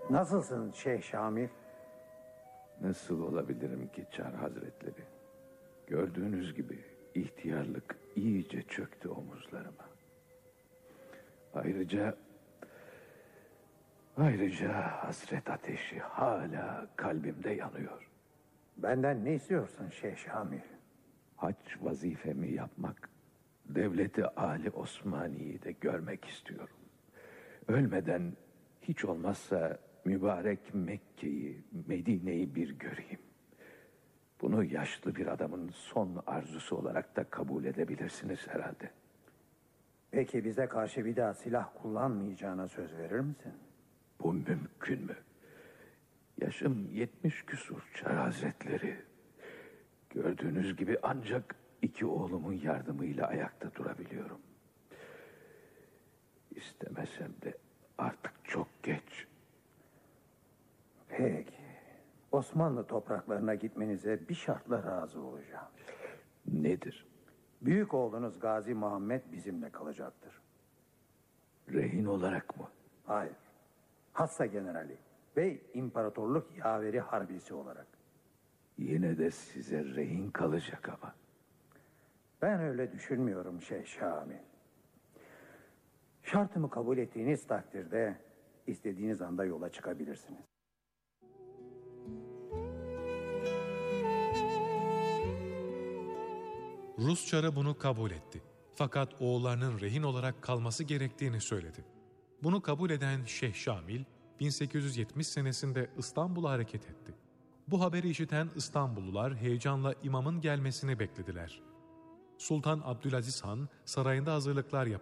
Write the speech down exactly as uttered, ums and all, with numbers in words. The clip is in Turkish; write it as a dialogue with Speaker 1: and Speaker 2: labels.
Speaker 1: Nasılsın Şeyh Şamil?
Speaker 2: Nasıl olabilirim ki Çar Hazretleri? Gördüğünüz gibi ihtiyarlık iyice çöktü omuzlarıma. Ayrıca ayrıca hasret ateşi hala kalbimde yanıyor.
Speaker 1: Benden ne istiyorsun Şeyh Şamil?
Speaker 2: Hac vazifemi yapmak, devleti Ali Osmani'yi de görmek istiyorum. Ölmeden hiç olmazsa mübarek Mekke'yi, Medine'yi bir göreyim. Bunu yaşlı bir adamın son arzusu olarak da kabul edebilirsiniz herhalde.
Speaker 1: Peki bize karşı bir daha silah kullanmayacağına söz verir misin?
Speaker 2: Bu mümkün mü? Yaşım yetmiş küsur Çar Hazretleri. Gördüğünüz gibi ancak iki oğlumun yardımıyla ayakta durabiliyorum. İstemesem de artık çok geç.
Speaker 1: Peki. Osmanlı topraklarına gitmenize bir şartla razı olacağım.
Speaker 2: Nedir?
Speaker 1: Büyük oğlunuz Gazi Muhammed bizimle kalacaktır.
Speaker 2: Rehin olarak mı?
Speaker 1: Hayır. Hassa generali ve imparatorluk yaveri harbisi olarak.
Speaker 2: Yine de size rehin kalacak ama.
Speaker 1: Ben öyle düşünmüyorum Şeyh Şamil. Şartımı kabul ettiğiniz takdirde istediğiniz anda yola çıkabilirsiniz.
Speaker 3: Rus çarı bunu kabul etti. Fakat oğullarının rehin olarak kalması gerektiğini söyledi. Bunu kabul eden Şeyh Şamil, bin sekiz yüz yetmiş senesinde İstanbul'a hareket etti. Bu haberi işiten İstanbullular heyecanla imamın gelmesini beklediler. Sultan Abdülaziz Han sarayında hazırlıklar yapıyor.